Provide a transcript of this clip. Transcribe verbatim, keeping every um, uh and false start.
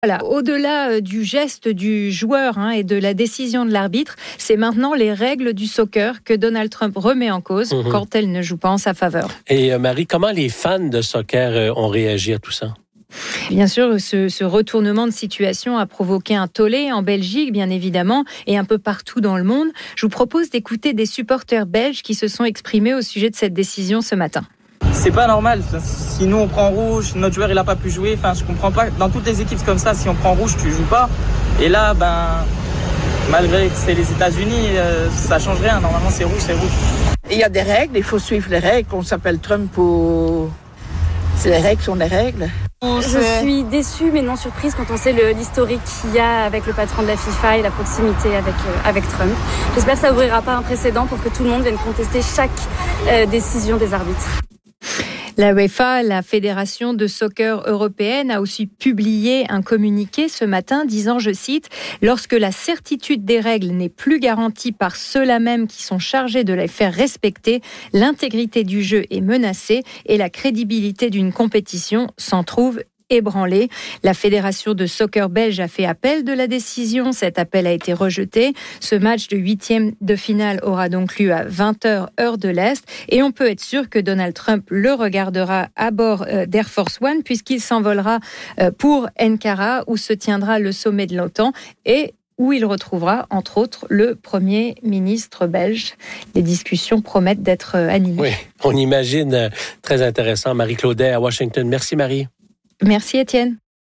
Voilà, au-delà du geste du joueur hein, et de la décision de l'arbitre, c'est maintenant les règles du soccer que Donald Trump remet en cause mmh. quand elles ne jouent pas en sa faveur. Et euh, Marie, comment les fans de soccer euh, ont réagi à tout ça? Bien sûr, ce, ce retournement de situation a provoqué un tollé en Belgique, bien évidemment, et un peu partout dans le monde. Je vous propose d'écouter des supporters belges qui se sont exprimés au sujet de cette décision ce matin. C'est pas normal. Si nous on prend rouge, notre joueur il a pas pu jouer. Enfin, je comprends pas. Dans toutes les équipes c'est comme ça. Si on prend rouge, tu joues pas. Et là, ben, malgré que c'est les États-Unis, euh, ça change rien. Normalement, c'est rouge, c'est rouge. Il y a des règles. Il faut suivre les règles. On s'appelle Trump pour. C'est les règles sont les règles. Je suis déçue mais non surprise quand on sait le, l'historique qu'il y a avec le patron de la FIFA et la proximité avec, euh, avec Trump. J'espère que ça n'ouvrira pas un précédent pour que tout le monde vienne contester chaque euh, décision des arbitres. La UEFA, la Fédération de soccer européenne, a aussi publié un communiqué ce matin disant, je cite, « Lorsque la certitude des règles n'est plus garantie par ceux-là même qui sont chargés de les faire respecter, l'intégrité du jeu est menacée et la crédibilité d'une compétition s'en trouve ébranlée. » La Fédération de soccer belge a fait appel de la décision. Cet appel a été rejeté. Ce match de huitième de finale aura donc lieu à vingt heures, heure de l'Est. Et on peut être sûr que Donald Trump le regardera à bord d'Air Force One puisqu'il s'envolera pour Ankara où se tiendra le sommet de l'OTAN et où il retrouvera, entre autres, le Premier ministre belge. Les discussions promettent d'être animées. Oui, on imagine. Très intéressant. Marie Claudet à Washington. Merci Marie. Merci Étienne.